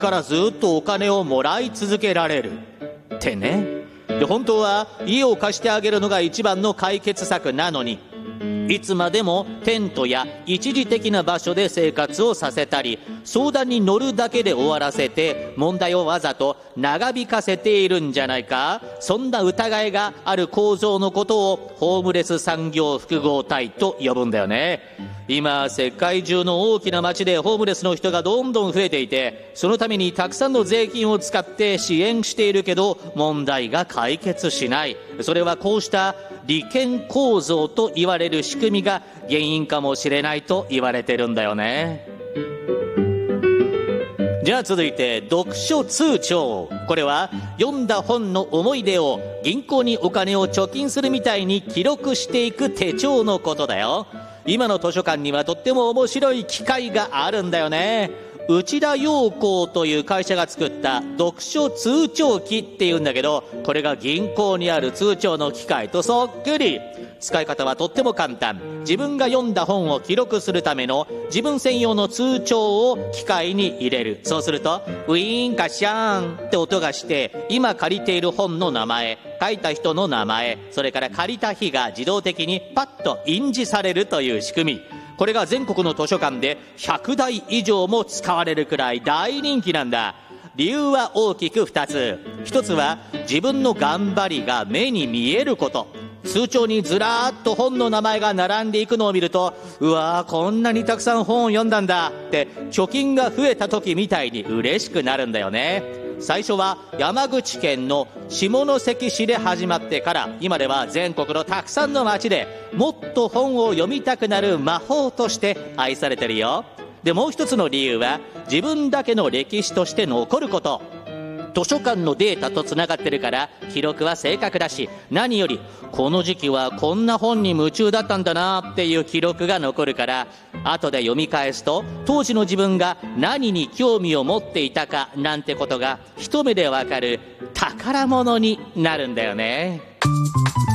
からずっとお金をもらい続けられるってね。で、本当は家を貸してあげるのが一番の解決策なのに、いつまでもテントや一時的な場所で生活をさせたり、相談に乗るだけで終わらせて問題をわざと長引かせているんじゃないか。そんな疑いがある構造のことをホームレス産業複合体と呼ぶんだよね。今世界中の大きな町でホームレスの人がどんどん増えていて、そのためにたくさんの税金を使って支援しているけど問題が解決しない。それはこうした利権構造と言われる仕組みが原因かもしれないと言われてるんだよね。じゃあ続いて読書通帳。これは読んだ本の思い出を銀行にお金を貯金するみたいに記録していく手帳のことだよ。今の図書館にはとっても面白い機械があるんだよね。内田洋行という会社が作った読書通帳機っていうんだけど、これが銀行にある通帳の機械とそっくり。使い方はとっても簡単。自分が読んだ本を記録するための自分専用の通帳を機械に入れる。そうするとウィーンカシャーンって音がして、今借りている本の名前、書いた人の名前、それから借りた日が自動的にパッと印字されるという仕組み。これが全国の図書館で100台以上も使われるくらい大人気なんだ。理由は大きく2つ。1つは自分の頑張りが目に見えること。通帳にずらーっと本の名前が並んでいくのを見ると、うわーこんなにたくさん本を読んだんだって貯金が増えた時みたいに嬉しくなるんだよね。最初は山口県の下関市で始まってから、今では全国のたくさんの町でもっと本を読みたくなる魔法として愛されてるよ。で、もう一つの理由は自分だけの歴史として残ること。図書館のデータとつながってるから記録は正確だし、何よりこの時期はこんな本に夢中だったんだなっていう記録が残るから、後で読み返すと当時の自分が何に興味を持っていたかなんてことが一目でわかる宝物になるんだよね。